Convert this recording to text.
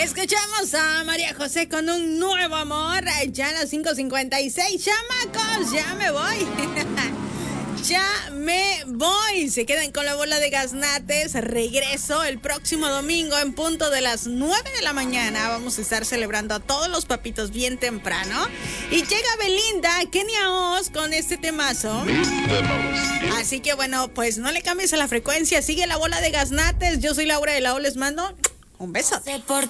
Escuchamos a María José con un nuevo amor. Ya a las 5:56. Chamacos, ya me voy. Ya me voy. Se quedan con la bola de gaznates. Regreso el próximo domingo en punto de las 9 de la mañana. Vamos a estar celebrando a todos los papitos bien temprano. Y llega Belinda, Kenia Oz con este temazo. Así que bueno, pues no le cambies a la frecuencia. Sigue la bola de gaznates. Yo soy Laura de la O. Les mando un beso. No sé por